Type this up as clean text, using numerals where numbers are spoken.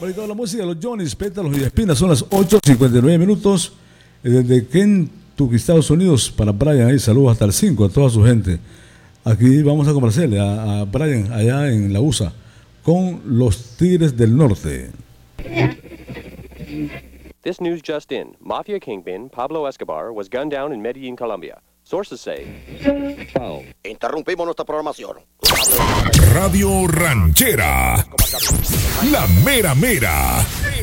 Por ahí toda la música, los Johnny's, Pétalos y Espinas, son las 8:59 minutos. Desde Kentucky, Estados Unidos, para Brian, ahí saludos hasta el 5 a toda su gente. Aquí vamos a complacerle a Brian, allá en la USA, con los Tigres del Norte. This news just in. Mafia kingpin Pablo Escobar was gunned down in Medellín, Colombia. Sources say... Interrumpimos nuestra programación. Radio Ranchera. La mera mera.